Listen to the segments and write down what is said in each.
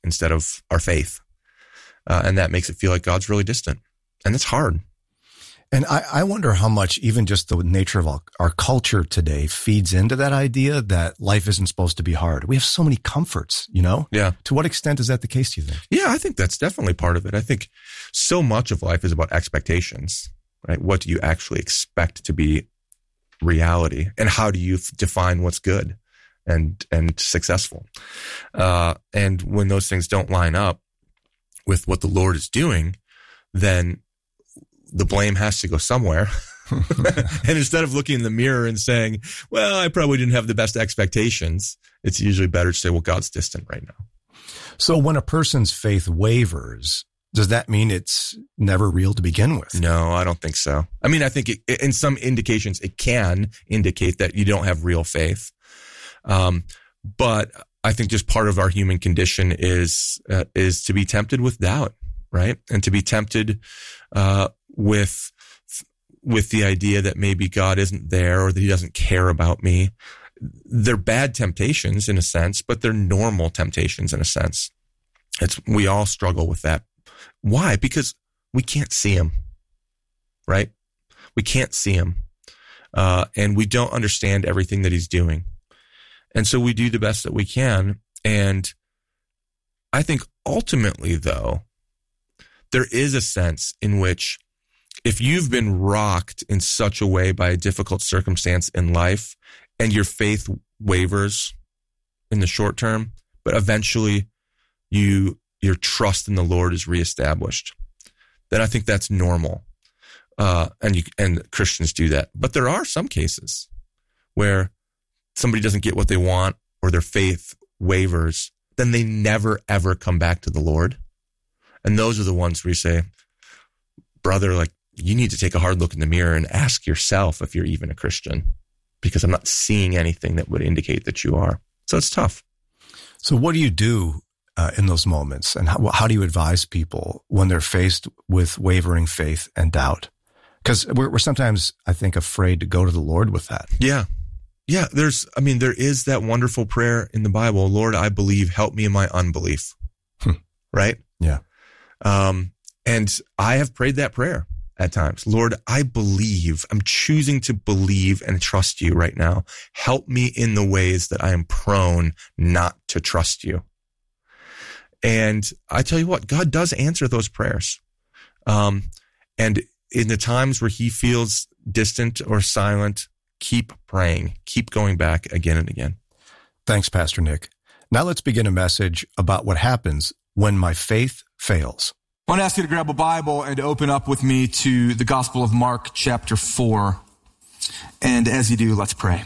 instead of our faith. And that makes it feel like God's really distant. And it's hard. And I wonder how much even just the nature of our culture today feeds into that idea that life isn't supposed to be hard. We have so many comforts, Yeah. To what extent is that the case, do you think? Yeah, I think that's definitely part of it. I think so much of life is about expectations, right? What do you actually expect to be reality? And how do you define what's good and successful? And when those things don't line up with what the Lord is doing, then the blame has to go somewhere. And instead of looking in the mirror and saying, well, I probably didn't have the best expectations, it's usually better to say, well, God's distant right now. So when a person's faith wavers, does that mean it's never real to begin with? No, I don't think so. I mean, I think in some indications, it can indicate that you don't have real faith. But I think just part of our human condition is to be tempted with doubt, right? And to be tempted with the idea that maybe God isn't there or that he doesn't care about me. They're bad temptations in a sense, but they're normal temptations in a sense. We all struggle with that. Why? Because we can't see him, right? We can't see him. And we don't understand everything that he's doing. And so we do the best that we can. And I think ultimately, though, there is a sense in which if you've been rocked in such a way by a difficult circumstance in life and your faith wavers in the short term, but eventually your trust in the Lord is reestablished, then I think that's normal. And Christians do that. But there are some cases where somebody doesn't get what they want or their faith wavers, then they never, ever come back to the Lord. And those are the ones where you say, brother, like, you need to take a hard look in the mirror and ask yourself if you're even a Christian, because I'm not seeing anything that would indicate that you are. So it's tough. So what do you do in those moments? And how do you advise people when they're faced with wavering faith and doubt? Because we're sometimes, I think, afraid to go to the Lord with that. Yeah. Yeah. There is that wonderful prayer in the Bible, Lord, I believe, help me in my unbelief. Right? Yeah. And I have prayed that prayer at times. Lord, I believe. I'm choosing to believe and trust you right now. Help me in the ways that I am prone not to trust you. And I tell you what, God does answer those prayers. And in the times where he feels distant or silent, keep praying, keep going back again and again. Thanks, Pastor Nick. Now let's begin a message about what happens when my faith fails. I want to ask you to grab a Bible and open up with me to the Gospel of Mark, chapter 4. And as you do, let's pray.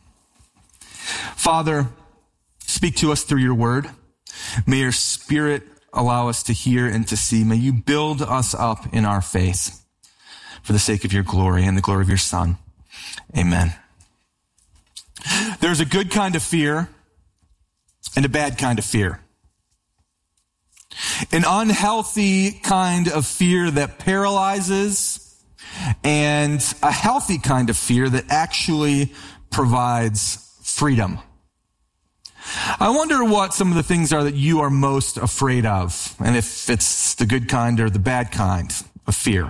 Father, speak to us through your word. May your Spirit allow us to hear and to see. May you build us up in our faith for the sake of your glory and the glory of your Son. Amen. There's a good kind of fear and a bad kind of fear. An unhealthy kind of fear that paralyzes, and a healthy kind of fear that actually provides freedom. I wonder what some of the things are that you are most afraid of, and if it's the good kind or the bad kind of fear.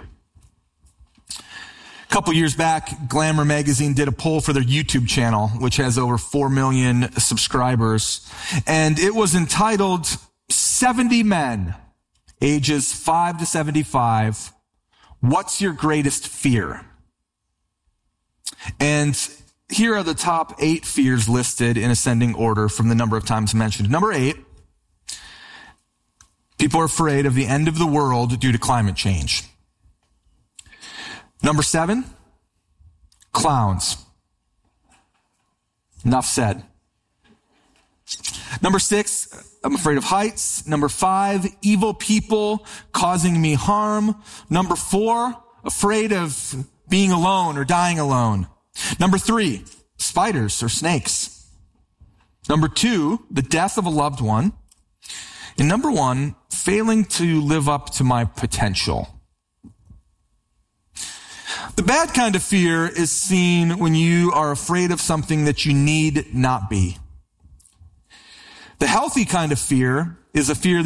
A couple years back, Glamour magazine did a poll for their YouTube channel, which has over 4 million subscribers, and it was entitled 70 men, ages 5 to 75, what's your greatest fear? And here are the top 8 fears listed in ascending order from the number of times mentioned. Number 8, people are afraid of the end of the world due to climate change. Number 7, clowns. Enough said. Number 6, I'm afraid of heights. Number 5, evil people causing me harm. Number 4, afraid of being alone or dying alone. Number 3, spiders or snakes. Number 2, the death of a loved one. And number 1, failing to live up to my potential. The bad kind of fear is seen when you are afraid of something that you need not be. The healthy kind of fear is a fear